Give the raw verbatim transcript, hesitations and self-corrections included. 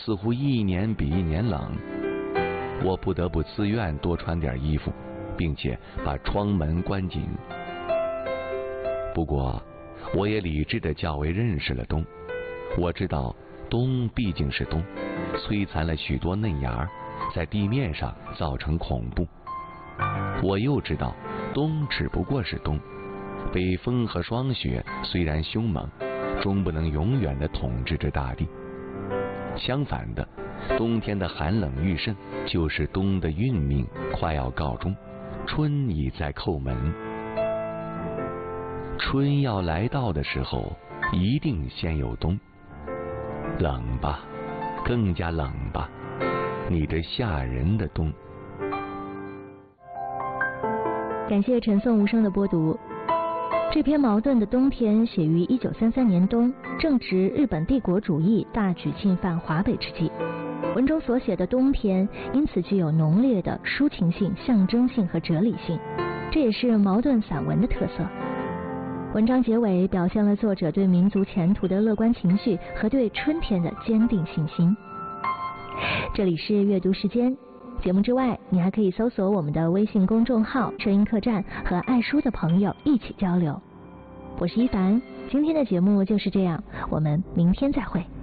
似乎一年比一年冷，我不得不自愿多穿点衣服，并且把窗门关紧。不过我也理智地较为认识了冬，我知道冬毕竟是冬，摧残了许多嫩芽，在地面上造成恐怖。我又知道冬只不过是冬，北风和霜雪虽然凶猛，终不能永远地统治着大地。相反的，冬天的寒冷愈甚，就是冬的运命快要告终，春已在叩门。春要来到的时候，一定先有冬。冷吧，更加冷吧，你这吓人的冬。 感谢陈颂无声的播读。这篇矛盾的冬天写于一九三三年冬，正值日本帝国主义大举侵犯华北之际。文中所写的冬天因此具有浓烈的抒情性、象征性和哲理性，这也是矛盾散文的特色。文章结尾表现了作者对民族前途的乐观情绪和对春天的坚定信心。这里是阅读时间，节目之外，你还可以搜索我们的微信公众号声音客栈，和爱书的朋友一起交流。我是一凡，今天的节目就是这样，我们明天再会。